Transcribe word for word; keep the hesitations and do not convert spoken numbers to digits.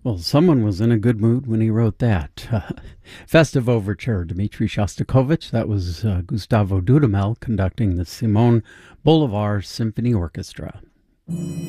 Well, someone was in a good mood when he wrote that. Festive Overture, Dmitri Shostakovich. That was uh, Gustavo Dudamel conducting the Simon Bolivar Symphony Orchestra.